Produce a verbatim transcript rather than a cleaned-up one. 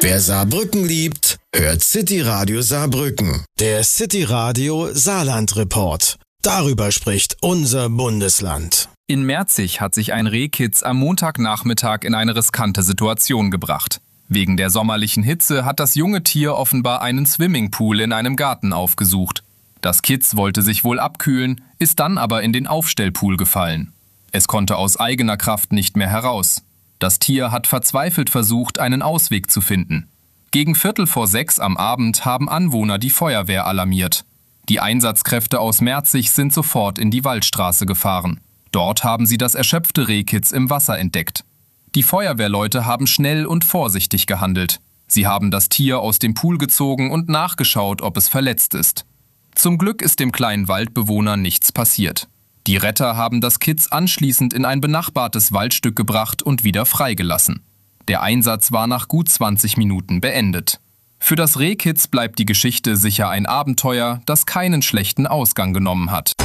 Wer Saarbrücken liebt, hört City Radio Saarbrücken. Der City Radio Saarland Report. Darüber spricht unser Bundesland. In Merzig hat sich ein Rehkitz am Montagnachmittag in eine riskante Situation gebracht. Wegen der sommerlichen Hitze hat das junge Tier offenbar einen Swimmingpool in einem Garten aufgesucht. Das Kitz wollte sich wohl abkühlen, ist dann aber in den Aufstellpool gefallen. Es konnte aus eigener Kraft nicht mehr heraus. Das Tier hat verzweifelt versucht, einen Ausweg zu finden. Gegen Viertel vor sechs am Abend haben Anwohner die Feuerwehr alarmiert. Die Einsatzkräfte aus Merzig sind sofort in die Waldstraße gefahren. Dort haben sie das erschöpfte Rehkitz im Wasser entdeckt. Die Feuerwehrleute haben schnell und vorsichtig gehandelt. Sie haben das Tier aus dem Pool gezogen und nachgeschaut, ob es verletzt ist. Zum Glück ist dem kleinen Waldbewohner nichts passiert. Die Retter haben das Kitz anschließend in ein benachbartes Waldstück gebracht und wieder freigelassen. Der Einsatz war nach gut zwanzig Minuten beendet. Für das Rehkitz bleibt die Geschichte sicher ein Abenteuer, das keinen schlechten Ausgang genommen hat.